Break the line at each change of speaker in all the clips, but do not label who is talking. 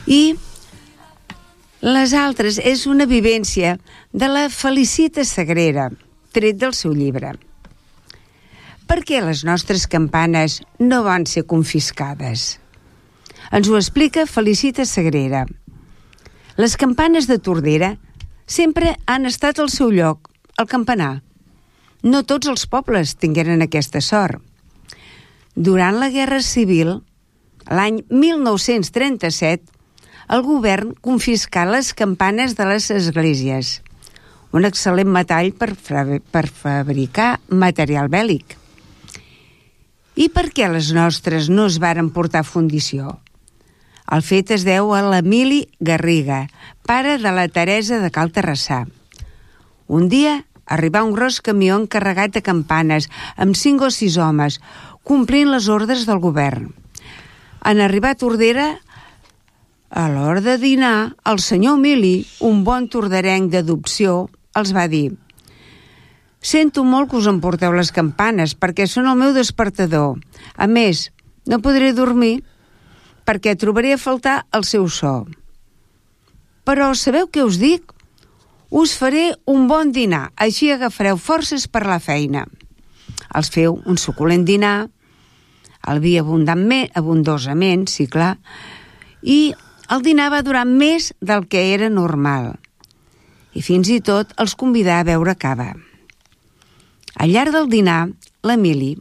I les altres és una vivència de la Felicita Sagrera, tret del seu llibre. Per què les nostres campanes no van ser confiscades? Ens ho explica Felicita Sagrera. Les campanes de Tordera sempre han estat al seu lloc, al campanar. No tots els pobles tingueren aquesta sort. Durant la Guerra Civil, l'any 1937, el govern confiscà les campanes de les esglésies, un excel·lent metall per fabricar material bèl·lic. I per què les nostres no es varen portar a fundició? El fet es deu a l'Emili Garriga, pare de la Teresa de Cal Terrassà. Un dia arribà un gros camió encarregat de campanes amb 5 o 6 homes, complint les ordres del govern. En arribar a Tordera, a l'hora de dinar, el senyor Emili, un bon torderenc d'adopció, els va dir: «Sento molt que us emporteu les campanes perquè són el meu despertador. A més, no podré dormir perquè trobaré a faltar el seu so. Però sabeu què us dic? Us faré un bon dinar, així agafareu forces per la feina». Els feu un suculent dinar, el vi abundosament, sí clar, i el dinar va durar més del que era normal. I fins i tot els convidà a beure cava. Al llarg del dinar, l'Emili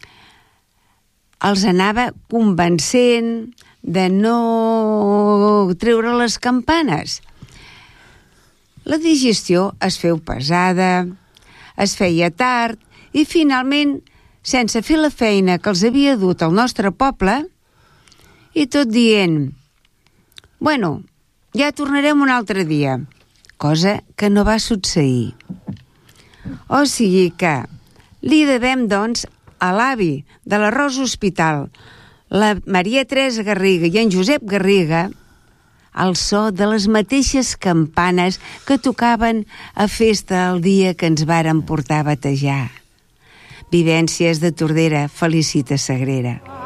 els anava convencent de no treure les campanes. La digestió es feu pesada, es feia tard i finalment, sense fer la feina que els havia dut al nostre poble, i tot dient: «Bueno, ja tornarem un altre dia», cosa que no va succeir. O sigui que li devem, doncs, a l'avi de la Rosa Hospital, la Maria Teresa Garriga i en Josep Garriga, el so de les mateixes campanes que tocaven a festa el dia que ens varen portar a batejar. Vivències de Tordera, Felicita Sagrera.